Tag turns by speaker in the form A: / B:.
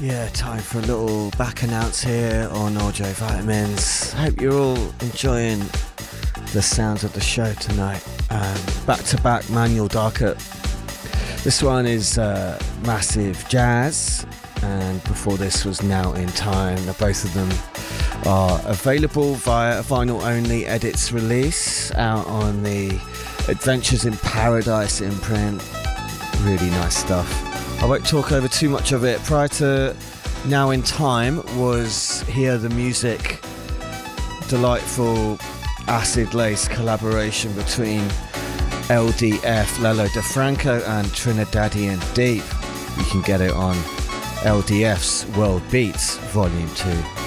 A: Yeah, time for a little back announce here on Audio Vitamins. Hope you're all enjoying the sounds of the show tonight. Back to back Manuel Darkett. This one is Massive Jazz, and before this was Now in Time. Now both of them are available via a vinyl only edits release out on the Adventures in Paradise imprint. Really nice stuff. I won't talk over too much of it. Prior to Now in Time was Hear the Music, delightful acid lace collaboration between LDF, Lelo DeFranco, and Trinidadian Deep. You can get it on LDF's World Beats Volume 2.